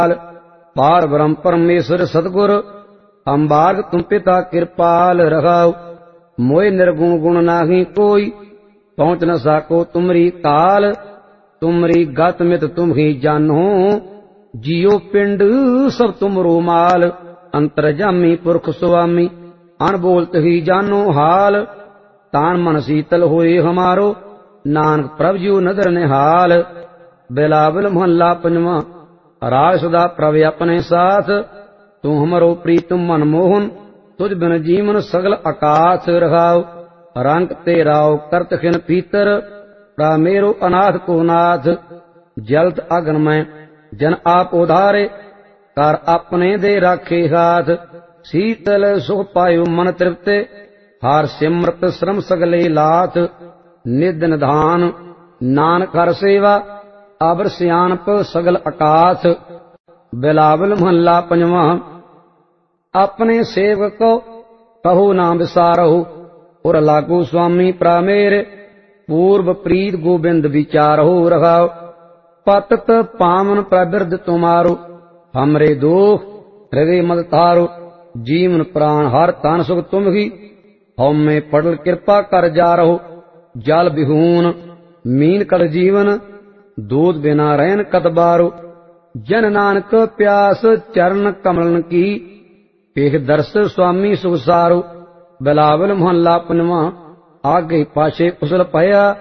पार ब्रह्म परमेश्वर सतगुर अम्बार्ग तुम पिता कृपाल रहाओ। मोय निर्गुण गुण नाही कोई पहुँच न साको तुमरी काल। तुमरी गत मित तुम ही जानो जियो पिंड सब तुमरो माल। अंतरजामी पुरख स्वामी अनबोलत ही जानो हाल। तान मन शीतल होए हमारो नानक प्रभ जियो नदर निहाल। बिलावल मोहल्ला पंजवा। राज सदा प्रभ अपने साथ तू हमरो प्रीतम मनमोहन। तुझ बिन जीवन सगल आकाश रहाओ। रंग तेराओ करत खिन पीतर मेरो अनाथ को नाथ। जलत अगन में जन आप उधारे कर अपने दे राखे हाथ। शीतल सुख पायो मन तृप्ते हार सिमरत श्रम सगले लाथ। निद निधान नानक हर सेवा अबर सियानप सगल आकाश। बिलावल महला पंजवा। अपने सेवक को कहो नाम विसारहु और लागू स्वामी प्रामेर। पूर्व प्रीत गोविंद विचारहु रहाओ। पतत पावन प्रबिरद तुम्हारो हमरे दोख हृदय मद तारो। जीवन प्राण हर तन सुख तुम ही हम में पड़ल कृपा कर जा रहो। जल बिहून मीन कर जीवन दूध बिना रहन कतबारो। जन नानक प्यास चरण कमलन की पेख दर्श स्वामी सुख सारो। बिलावल मोहल्ला पंजवा। आगे पाछे उसल पया